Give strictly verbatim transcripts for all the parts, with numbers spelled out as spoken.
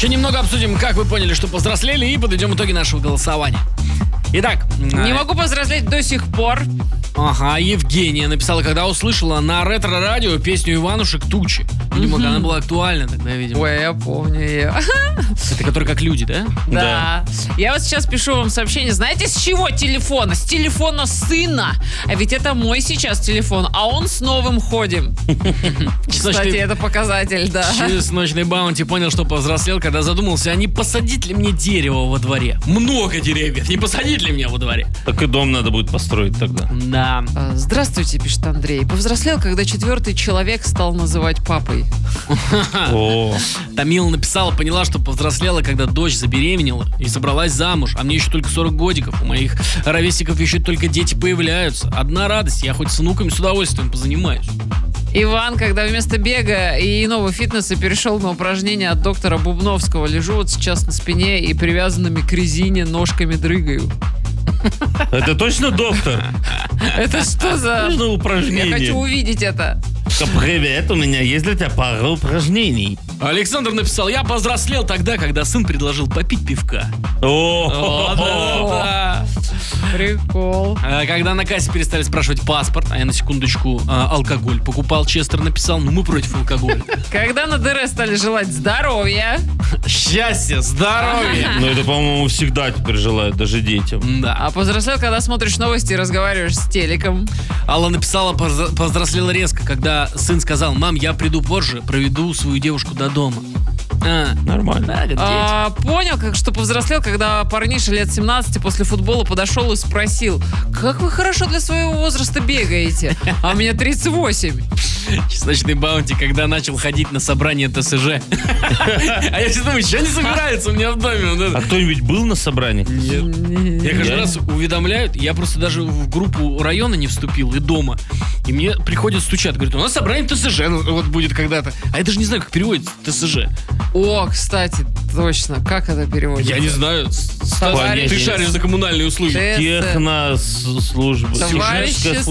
Еще немного обсудим, как вы поняли, что повзрослели, и подведем итоги нашего голосования. Итак. Не могу повзрослеть до сих пор. Ага, Евгения написала, когда услышала на ретро-радио песню Иванушек «Тучи». Видимо, mm-hmm. она была актуальна тогда, видимо. Ой, я помню ее. Это который как люди, да? Да. Я вот сейчас пишу вам сообщение. Знаете, с чего телефона? С телефона сына. А ведь это мой сейчас телефон, а он с новым ходим. Кстати, это показатель, да. Чесночный Баунти понял, что повзрослел, когда задумался, а не посадить ли мне дерево во дворе? Много деревьев, не посадить ли мне во дворе? Так и дом надо будет построить тогда. Да. Здравствуйте, пишет Андрей. Повзрослел, когда четвертый человек стал называть папой. О. Тамила написала, поняла, что повзрослела, когда дочь забеременела и собралась замуж. А мне еще только сорок годиков. У моих ровесников еще только дети появляются. Одна радость, я хоть с внуками с удовольствием позанимаюсь. Иван, когда вместо бега и иного фитнеса перешел на упражнения от доктора Бубновского. Лежу вот сейчас на спине и привязанными к резине ножками дрыгаю. Это точно доктор? Это что за упражнение? Я хочу увидеть это. Привет, у меня есть для тебя пара упражнений. Александр написал, я повзрослел тогда, когда сын предложил попить пивка. О, да. Прикол. Когда на кассе перестали спрашивать паспорт, а я на секундочку алкоголь покупал, Честер написал, ну мы против алкоголя. Когда на ДР стали желать здоровья. Счастья, здоровья. Ну это, по-моему, всегда теперь желают, даже детям. Да. А повзрослел, когда смотришь новости и разговариваешь с телеком. Алла написала, повзрослела резко, когда сын сказал, мам, я приду позже, проведу свою девушку до дома. А, нормально. Да, а, понял, как, что повзрослел, когда парниша лет семнадцати после футбола подошел и спросил, как вы хорошо для своего возраста бегаете? А у меня тридцать восемь. Чесночный Баунти, когда начал ходить на собрание ТСЖ. А я все думаю, что они собираются у меня в доме? А кто-нибудь был на собрании? Нет. Я каждый раз уведомляют, я просто даже в группу района не вступил и дома. И мне приходят, стучат, говорят, у нас собрание ТСЖ вот будет когда-то. А я даже не знаю, как переводится ТСЖ. О, кстати, точно. Как это переводится? Я не знаю. Товарищ... Ты шаришь за коммунальные услуги. Технослужба. Товарищеская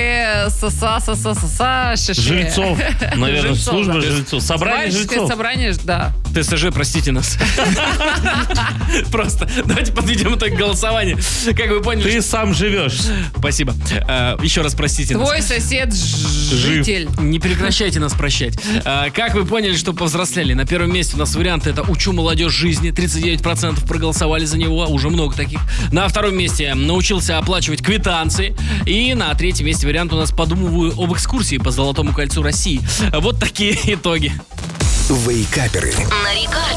служба. Жильцов. Наверное, служба жильцов. Собрание жильцов. Собрание, да. ТСЖ, простите нас. Просто давайте подведем итог голосования. Как вы поняли... Ты сам живешь. Спасибо. Еще раз простите нас. Твой сосед житель. Не прекращайте нас прощать. Как вы поняли, что повзрослели? На первом месте у нас варианты это «Учу молодежь жизни». тридцать девять процентов проголосовали за него. Уже много таких. На втором месте научился оплачивать квитанции. И на третьем месте вариант у нас «Подумываю об экскурсии по Золотому кольцу России». Вот такие итоги. Вейкаперы. На река.